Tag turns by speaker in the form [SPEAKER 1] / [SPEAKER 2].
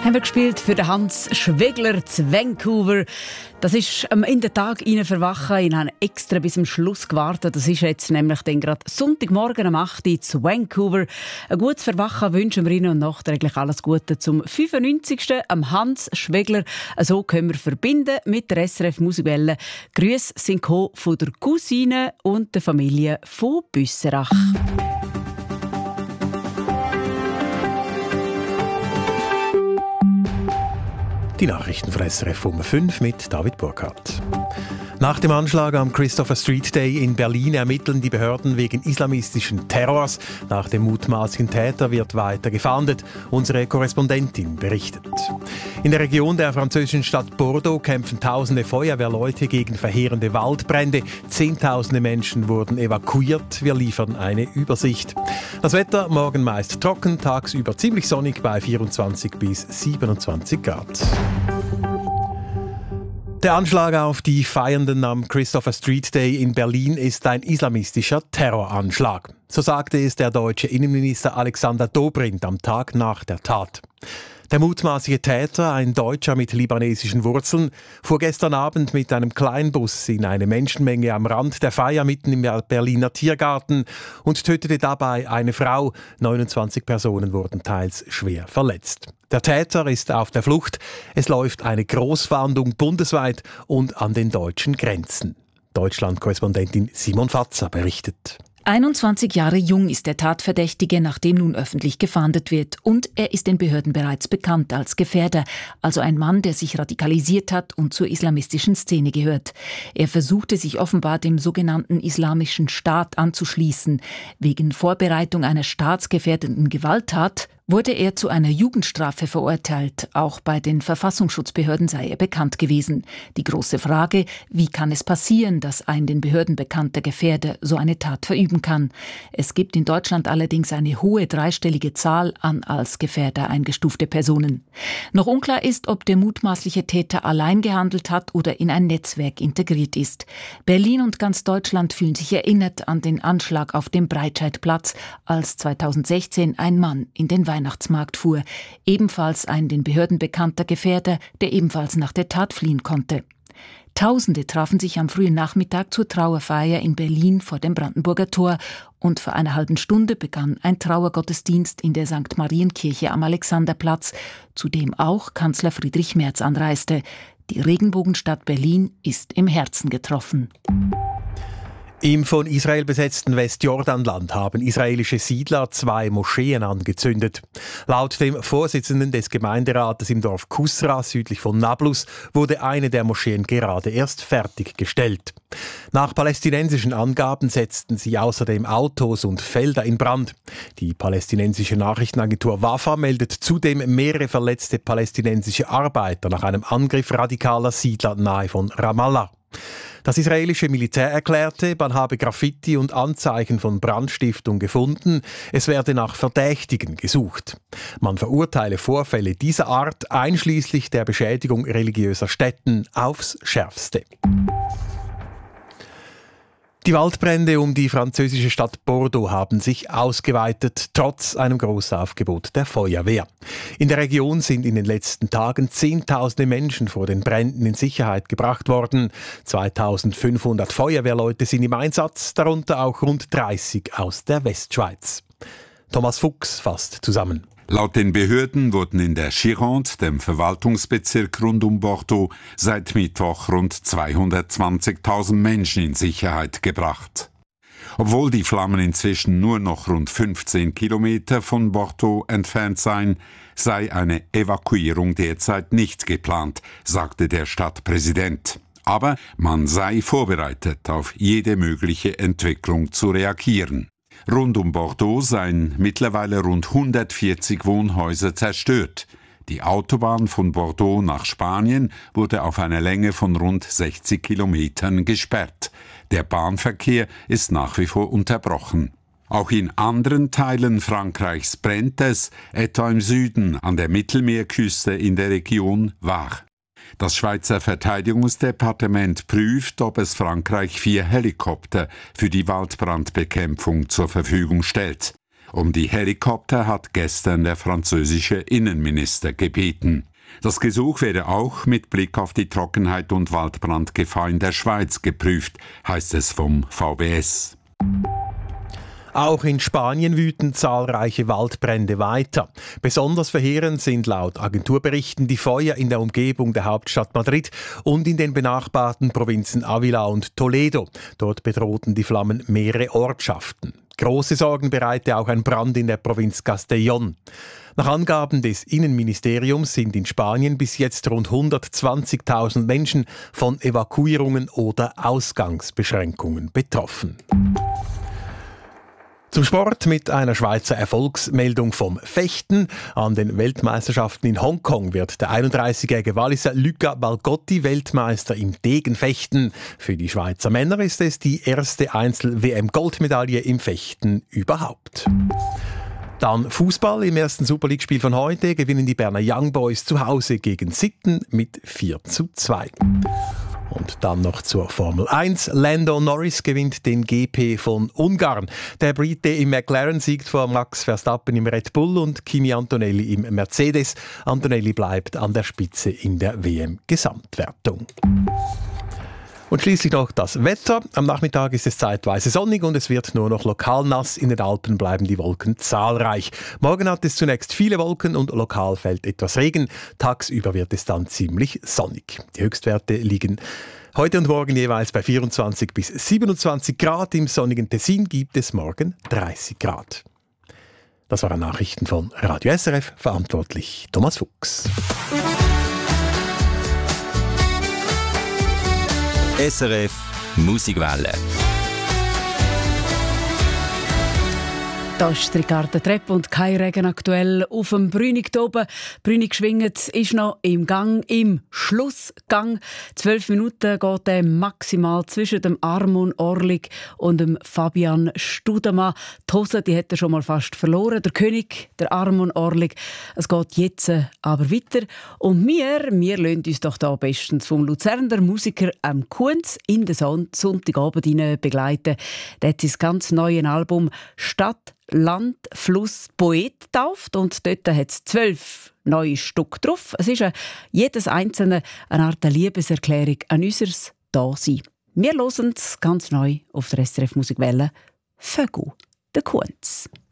[SPEAKER 1] Haben wir gespielt für den Hans Schwegler zu Vancouver. Das ist in den Tag rein verwachen. Ich habe extra bis zum Schluss gewartet. Das ist jetzt nämlich dann gerade Sonntagmorgen um 8 Uhr zu Vancouver. Ein gutes Verwachen wünschen wir Ihnen und nachträglich alles Gute zum 95. am Hans Schwegler. So können wir verbinden mit der SRF Musikwelle. Grüße sind gekommen von der Cousine und der Familie von Büsserach.
[SPEAKER 2] Die Nachrichten von SRF um 5 mit David Burkhardt. Nach dem Anschlag am Christopher Street Day in Berlin ermitteln die Behörden wegen islamistischen Terrors. Nach dem mutmaßlichen Täter wird weiter gefahndet. Unsere Korrespondentin berichtet. In der Region der französischen Stadt Bordeaux kämpfen tausende Feuerwehrleute gegen verheerende Waldbrände. Zehntausende Menschen wurden evakuiert. Wir liefern eine Übersicht. Das Wetter morgen meist trocken, tagsüber ziemlich sonnig bei 24 bis 27 Grad. Der Anschlag auf die Feiernden am Christopher Street Day in Berlin ist ein islamistischer Terroranschlag. So sagte es der deutsche Innenminister Alexander Dobrindt am Tag nach der Tat. Der mutmaßliche Täter, ein Deutscher mit libanesischen Wurzeln, fuhr gestern Abend mit einem Kleinbus in eine Menschenmenge am Rand der Feier mitten im Berliner Tiergarten und tötete dabei eine Frau. 29 Personen wurden teils schwer verletzt. Der Täter ist auf der Flucht. Es läuft eine Großfahndung bundesweit und an den deutschen Grenzen. Deutschland-Korrespondentin Simon Fatzer berichtet.
[SPEAKER 3] 21 Jahre jung ist der Tatverdächtige, nach dem nun öffentlich gefahndet wird. Und er ist den Behörden bereits bekannt als Gefährder, also ein Mann, der sich radikalisiert hat und zur islamistischen Szene gehört. Er versuchte sich offenbar dem sogenannten Islamischen Staat anzuschließen. Wegen Vorbereitung einer staatsgefährdenden Gewalttat wurde er zu einer Jugendstrafe verurteilt. Auch bei den Verfassungsschutzbehörden sei er bekannt gewesen. Die große Frage, wie kann es passieren, dass ein den Behörden bekannter Gefährder so eine Tat verüben kann? Es gibt in Deutschland allerdings eine hohe dreistellige Zahl an als Gefährder eingestufte Personen. Noch unklar ist, ob der mutmaßliche Täter allein gehandelt hat oder in ein Netzwerk integriert ist. Berlin und ganz Deutschland fühlen sich erinnert an den Anschlag auf dem Breitscheidplatz, als 2016 ein Mann in den Weihnachtsmarkt fuhr. Ebenfalls ein den Behörden bekannter Gefährder, der ebenfalls nach der Tat fliehen konnte. Tausende trafen sich am frühen Nachmittag zur Trauerfeier in Berlin vor dem Brandenburger Tor und vor einer halben Stunde begann ein Trauergottesdienst in der St. Marienkirche am Alexanderplatz, zu dem auch Kanzler Friedrich Merz anreiste. Die Regenbogenstadt Berlin ist im Herzen getroffen.
[SPEAKER 2] Im von Israel besetzten Westjordanland haben israelische Siedler 2 Moscheen angezündet. Laut dem Vorsitzenden des Gemeinderates im Dorf Kusra südlich von Nablus wurde eine der Moscheen gerade erst fertiggestellt. Nach palästinensischen Angaben setzten sie außerdem Autos und Felder in Brand. Die palästinensische Nachrichtenagentur Wafa meldet zudem mehrere verletzte palästinensische Arbeiter nach einem Angriff radikaler Siedler nahe von Ramallah. Das israelische Militär erklärte, man habe Graffiti und Anzeichen von Brandstiftung gefunden. Es werde nach Verdächtigen gesucht. Man verurteile Vorfälle dieser Art, einschließlich der Beschädigung religiöser Stätten, aufs Schärfste. Die Waldbrände um die französische Stadt Bordeaux haben sich ausgeweitet, trotz einem Großaufgebot der Feuerwehr. In der Region sind in den letzten Tagen Zehntausende Menschen vor den Bränden in Sicherheit gebracht worden. 2500 Feuerwehrleute sind im Einsatz, darunter auch rund 30 aus der Westschweiz. Thomas Fuchs fasst zusammen.
[SPEAKER 4] Laut den Behörden wurden in der Gironde, dem Verwaltungsbezirk rund um Bordeaux, seit Mittwoch rund 220.000 Menschen in Sicherheit gebracht. Obwohl die Flammen inzwischen nur noch rund 15 Kilometer von Bordeaux entfernt seien, sei eine Evakuierung derzeit nicht geplant, sagte der Stadtpräsident. Aber man sei vorbereitet, auf jede mögliche Entwicklung zu reagieren. Rund um Bordeaux seien mittlerweile rund 140 Wohnhäuser zerstört. Die Autobahn von Bordeaux nach Spanien wurde auf eine Länge von rund 60 Kilometern gesperrt. Der Bahnverkehr ist nach wie vor unterbrochen. Auch in anderen Teilen Frankreichs brennt es, etwa im Süden an der Mittelmeerküste in der Region Var. Das Schweizer Verteidigungsdepartement prüft, ob es Frankreich 4 Helikopter für die Waldbrandbekämpfung zur Verfügung stellt. Um die Helikopter hat gestern der französische Innenminister gebeten. Das Gesuch werde auch mit Blick auf die Trockenheit und Waldbrandgefahr in der Schweiz geprüft, heißt es vom VBS.
[SPEAKER 2] Auch in Spanien wüten zahlreiche Waldbrände weiter. Besonders verheerend sind laut Agenturberichten die Feuer in der Umgebung der Hauptstadt Madrid und in den benachbarten Provinzen Ávila und Toledo. Dort bedrohten die Flammen mehrere Ortschaften. Große Sorgen bereite auch ein Brand in der Provinz Castellón. Nach Angaben des Innenministeriums sind in Spanien bis jetzt rund 120.000 Menschen von Evakuierungen oder Ausgangsbeschränkungen betroffen. Zum Sport mit einer Schweizer Erfolgsmeldung vom Fechten. An den Weltmeisterschaften in Hongkong wird der 31-jährige Walliser Luca Balgotti Weltmeister im Degenfechten. Für die Schweizer Männer ist es die erste Einzel-WM-Goldmedaille im Fechten überhaupt. Dann Fußball. Im ersten Super League-Spiel von heute gewinnen die Berner Young Boys zu Hause gegen Sitten mit 4:2. Und dann noch zur Formel 1. Lando Norris gewinnt den GP von Ungarn. Der Brite im McLaren siegt vor Max Verstappen im Red Bull und Kimi Antonelli im Mercedes. Antonelli bleibt an der Spitze in der WM-Gesamtwertung. Und schließlich noch das Wetter. Am Nachmittag ist es zeitweise sonnig und es wird nur noch lokal nass. In den Alpen bleiben die Wolken zahlreich. Morgen hat es zunächst viele Wolken und lokal fällt etwas Regen. Tagsüber wird es dann ziemlich sonnig. Die Höchstwerte liegen heute und morgen jeweils bei 24 bis 27 Grad. Im sonnigen Tessin gibt es morgen 30 Grad. Das waren Nachrichten von Radio SRF, verantwortlich Thomas Fuchs.
[SPEAKER 5] SRF Musikwelle.
[SPEAKER 1] Da ist Ricardo Trepp und kein Regen aktuell auf dem Brünig oben. Brünig schwinget ist noch im Gang, im Schlussgang. 12 Minuten geht er maximal zwischen dem Armon Orlik und dem Fabian Studemann. Die Hose, die hat er schon mal fast verloren. Der König, der Armon Orlik. Es geht jetzt aber weiter. Und wir lassen uns doch da bestens vom Luzerner Musiker Kunz in den Sonntagabend hinein begleiten. Der hat sein ganz neues Album «Stadt, Land, Fluss, Poet» getauft und dort hat es 12 neue Stücke drauf. Es ist jedes einzelne eine Art Liebeserklärung an unser Dasein. Wir hören es ganz neu auf der SRF Musikwelle «Vögel, der Kunz».